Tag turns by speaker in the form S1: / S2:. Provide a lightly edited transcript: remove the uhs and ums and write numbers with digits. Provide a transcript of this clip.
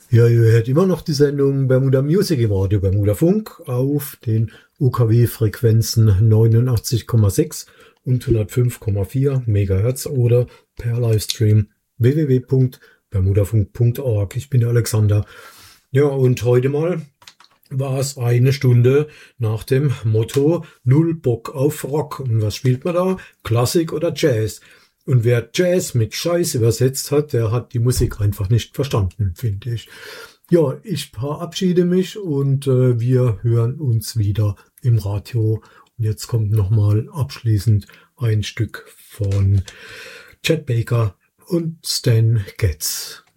S1: Ja, ihr hört immer noch die Sendung Bermuda Music im Radio Bermuda Funk auf den UKW-Frequenzen 89,6 und 105,4 Megahertz oder per Livestream www.bermudafunk.org. Ich bin der Alexander. Ja, und heute mal war es eine Stunde nach dem Motto Null Bock auf Rock. Und was spielt man da? Klassik oder Jazz? Und wer Jazz mit Scheiß übersetzt hat, der hat die Musik einfach nicht verstanden, finde ich. Ja, ich verabschiede mich und wir hören uns wieder im Radio. Und jetzt kommt nochmal abschließend ein Stück von Chet Baker und Stan Getz.